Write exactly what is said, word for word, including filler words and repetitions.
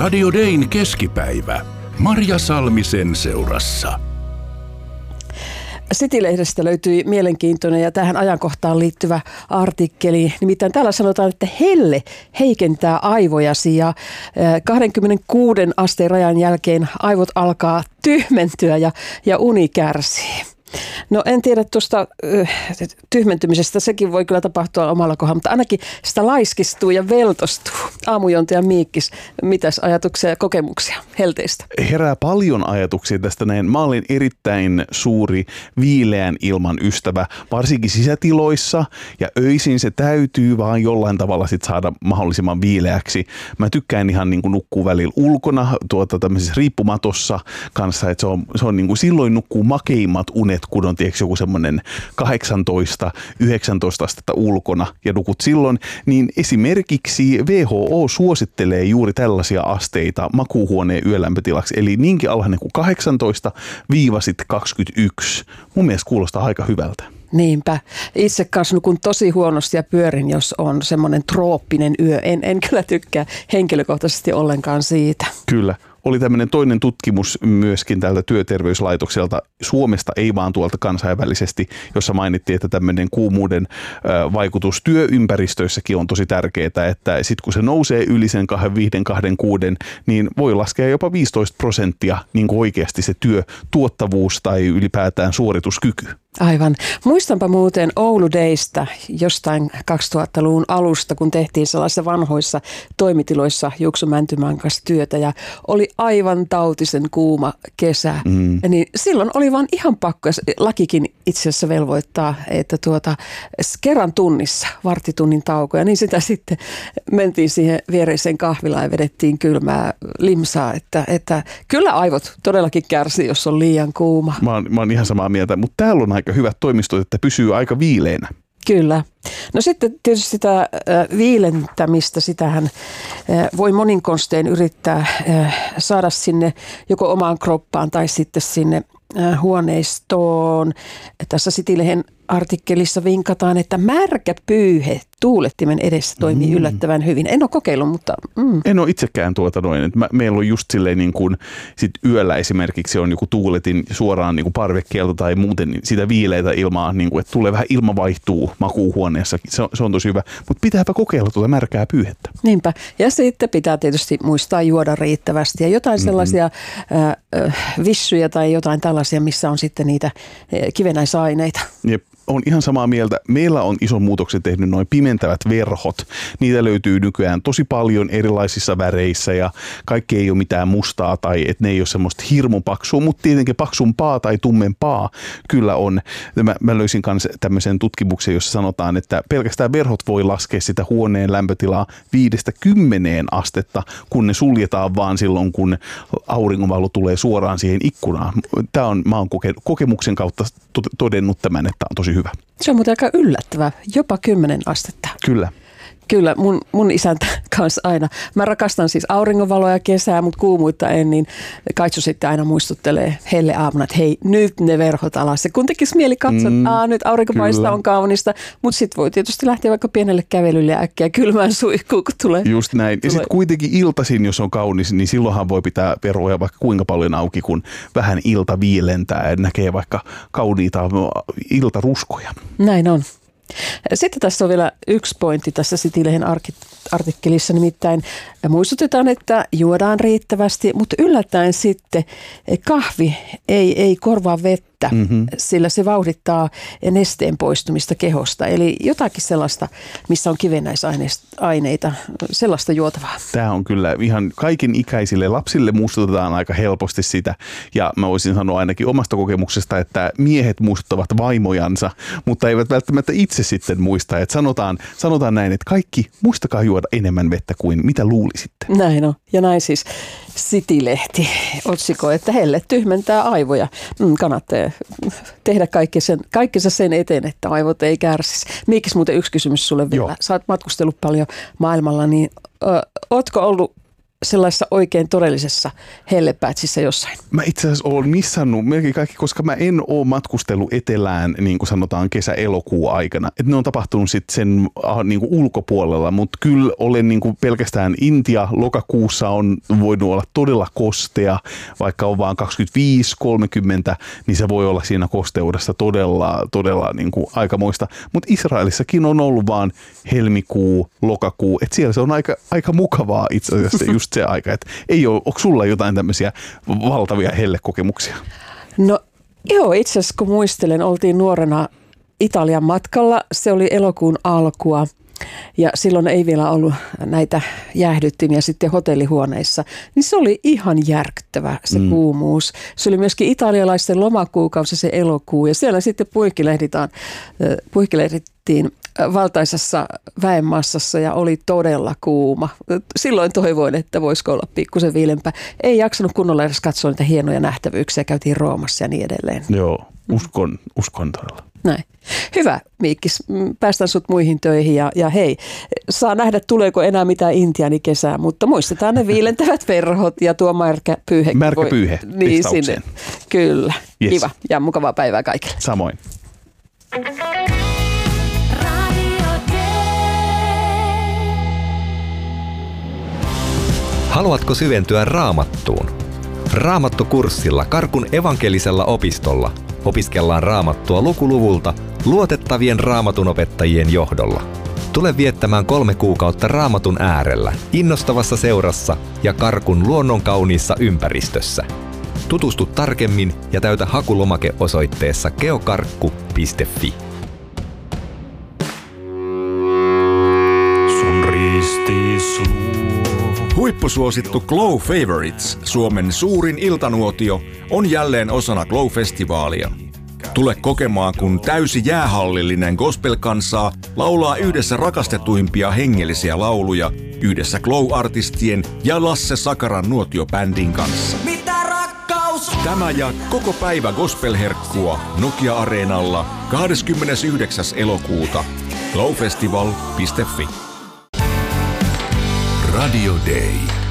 Radio Dayn keskipäivä. Marja Salmisen seurassa. City-lehdestä löytyi mielenkiintoinen ja tähän ajankohtaan liittyvä artikkeli. Nimittäin täällä sanotaan, että helle heikentää aivojasi ja kaksikymmentäkuusi asteen rajan jälkeen aivot alkaa tyhmentyä ja, ja uni kärsii. No en tiedä tuosta äh, tyhmentymisestä, sekin voi kyllä tapahtua omalla kohdalla, mutta ainakin sitä laiskistuu ja veltostuu. Aamujontaja Miikkis, mitäs ajatuksia ja kokemuksia helteistä? Herää paljon ajatuksia tästä näin. Mä olen erittäin suuri viileän ilman ystävä, varsinkin sisätiloissa ja öisin se täytyy vaan jollain tavalla sit saada mahdollisimman viileäksi. Mä tykkään ihan niin kuin nukkuu välillä ulkona tuota tämmöisessä riippumatossa kanssa, että se on, se on niin kuin silloin nukkuu makeimmat unet, kun on tiedätkö, joku semmoinen kahdeksantoista yhdeksäntoista astetta ulkona ja nukut silloin, niin esimerkiksi W H O suosittelee juuri tällaisia asteita makuuhuoneen yölämpötilaksi, eli niinkin alhainen kuin kahdeksantoista kaksikymmentäyksi. Mun mielestä kuulostaa aika hyvältä. Niinpä. Itse kanssa nukun tosi huonosti ja pyörin, jos on semmoinen trooppinen yö. En, en kyllä tykkää henkilökohtaisesti ollenkaan siitä. Kyllä. Oli tämmöinen toinen tutkimus myöskin tältä työterveyslaitokselta Suomesta, ei vaan tuolta kansainvälisesti, jossa mainittiin, että tämmöinen kuumuuden vaikutus työympäristöissäkin on tosi tärkeää, että sitten kun se nousee yli sen kaksikymmentäviisi kaksikymmentäkuusi, niin voi laskea jopa viisitoista prosenttia niin kuin oikeasti se työtuottavuus tai ylipäätään suorituskyky. Aivan. Muistanpa muuten Oulu Daystä jostain kaksituhattaluvun alusta, kun tehtiin sellaisissa vanhoissa toimitiloissa Juukso Mäntymään kanssa työtä ja oli aivan tautisen kuuma kesä. Mm. Niin silloin oli vaan ihan pakko, lakikin itse asiassa velvoittaa, että tuota, kerran tunnissa varttitunnin taukoja, niin sitä sitten mentiin siihen viereiseen kahvilaan ja vedettiin kylmää limsaa, että, että kyllä aivot todellakin kärsii, jos on liian kuuma. Mä oon, mä oon ihan samaa mieltä, mutta täällä on aika hyvät toimistot, että pysyy aika viileänä. Kyllä. No sitten tietysti sitä äh, viilentämistä, sitähän äh, voi monin konstein yrittää äh, saada sinne joko omaan kroppaan tai sitten sinne äh, huoneistoon. Tässä City-lehden artikkelissa vinkataan, että märkä pyyhe tuulettimen edessä toimii mm. yllättävän hyvin. En ole kokeillut, mutta... Mm. En ole itsekään tuota noin. Että mä, meillä on just silleen niin kuin sit yöllä esimerkiksi on joku tuuletin suoraan niin kuin parvekkeelta tai muuten niin sitä viileitä ilmaa, niin kuin, että tulee vähän ilma vaihtuu makuuhuoneessa. Se on, se on tosi hyvä, mutta pitääpä kokeilla tuota märkää pyyhettä. Niinpä. Ja sitten pitää tietysti muistaa juoda riittävästi ja jotain sellaisia mm-hmm. äh, vissyjä tai jotain tällaisia, missä on sitten niitä äh, kivennäisaineita. Jep. On ihan samaa mieltä. Meillä on ison muutoksen tehnyt noin pimentävät verhot. Niitä löytyy nykyään tosi paljon erilaisissa väreissä ja kaikki ei ole mitään mustaa tai että ne ei ole semmoista hirmun paksua, mutta tietenkin paksumpaa tai tummempaa kyllä on. Mä, mä löysin myös tämmöisen tutkimuksen, jossa sanotaan, että pelkästään verhot voi laskea sitä huoneen lämpötilaa viidestä kymmeneen astetta, kun ne suljetaan vaan silloin, kun auringonvalo tulee suoraan siihen ikkunaan. Tämä on, mä oon koke, kokemuksen kautta todennut tämän, että on tosi hyvä. Se on muuten aika yllättävää. Jopa kymmenen astetta. Kyllä. Kyllä, mun, mun isäntä kanssa aina. Mä rakastan siis auringonvaloa ja kesää, mutta kuumuutta en, niin Kaitsu sitten aina muistuttelee helle aamuna, että hei, nyt ne verhot alas. Ja kun tekisi mieli katsoa, mm, että nyt aurinkopaista on kaunista, mutta sitten voi tietysti lähteä vaikka pienelle kävelylle ja äkkiä kylmään suihkuun, kun tulee. Just näin. Tulee. Ja sitten kuitenkin iltaisin, jos on kaunis, niin silloinhan voi pitää veroja vaikka kuinka paljon auki, kun vähän ilta viilentää ja näkee vaikka kauniita iltaruskoja. Näin on. Sitten tässä on vielä yksi pointti tässä City-lehden artikkelissa, nimittäin muistutetaan, että juodaan riittävästi, mutta yllättäen sitten kahvi ei, ei korvaa vettä, mm-hmm. sillä se vauhdittaa nesteen poistumista kehosta. Eli jotakin sellaista, missä on kivennäisaineita, sellaista juotavaa. Tämä on kyllä ihan kaiken ikäisille lapsille muistutetaan aika helposti sitä. Ja mä voisin sanoa ainakin omasta kokemuksesta, että miehet muistuttavat vaimojansa, mutta eivät välttämättä itse sitten muista. Että sanotaan, sanotaan näin, että kaikki muistakaa juoda enemmän vettä kuin mitä luulisitte. Näin on. Ja näin siis City-lehti otsikoi, että helle tyhmentää aivoja. Mm, kannattaa tehdä kaikki sen, kaikkensa sen eteen, että aivot ei kärsisi. Miikis muuten yksi kysymys sulle vielä. Joo. Sä oot matkustellut paljon maailmalla, niin ö, ootko ollut sellaisessa oikein todellisessa hellepäätsissä jossain? Mä itse asiassa olen missannut melkein kaikki, koska mä en ole matkustellut etelään, niin kuin sanotaan, kesä-elokuun aikana. Et ne on tapahtunut sitten sen niin kuin ulkopuolella, mutta kyllä olen niin kuin pelkästään Intia. Lokakuussa on voinut olla todella kostea, vaikka on vaan kaksikymmentäviisi kolmekymmentä, niin se voi olla siinä kosteudessa todella, todella niin kuin aikamoista. Mutta Israelissakin on ollut vaan helmikuu, lokakuu, että siellä se on aika, aika mukavaa itse asiassa just se aika. Et ei ole, onko sulla jotain tämmöisiä valtavia hellekokemuksia? No joo, itse asiassa kun muistelen, oltiin nuorena Italian matkalla. Se oli elokuun alkua ja silloin ei vielä ollut näitä jäähdyttimiä sitten hotellihuoneissa. Niin se oli ihan järkyttävä se mm. kuumuus. Se oli myöskin italialaisten lomakuukausi se elokuu ja siellä sitten puihkilehditaan, puihkilehdittiin valtaisessa väenmassassa ja oli todella kuuma. Silloin toivoin, että voisiko olla pikkusen viilempää. Ei jaksanut kunnolla edes katsoa niitä hienoja nähtävyyksiä. Käytiin Roomassa ja niin edelleen. Joo, uskon, uskon todella. Näin. Hyvä, Miikkis. Päästään sut muihin töihin ja, ja hei, saa nähdä tuleeko enää mitään intiaanikesää, mutta muistetaan ne viilentävät verhot ja tuo märkä pyyhe. Märkä pyyhe. Niin sinne. Kyllä. Yes. Kiva ja mukavaa päivää kaikille. Samoin. Haluatko syventyä Raamattuun? Raamattukurssilla Karkun evankelisella opistolla opiskellaan Raamattua lukuluvulta luotettavien raamatunopettajien johdolla. Tule viettämään kolme kuukautta Raamatun äärellä, innostavassa seurassa ja Karkun luonnonkauniissa ympäristössä. Tutustu tarkemmin ja täytä hakulomake osoitteessa geokarkku piste fi. Sun ristis luo. Huippusuosittu Glow Favorites, Suomen suurin iltanuotio, on jälleen osana Glow-festivaalia. Tule kokemaan, kun täysi jäähallillinen gospel-kansaa laulaa yhdessä rakastetuimpia hengellisiä lauluja yhdessä Glow-artistien ja Lasse Sakaran nuotiobändin kanssa. Mitä rakkaus? Tämä ja koko päivä gospel-herkkua Nokia-areenalla kahdeskymmenesyhdeksäs elokuuta. glowfestival piste fi. Radio Day.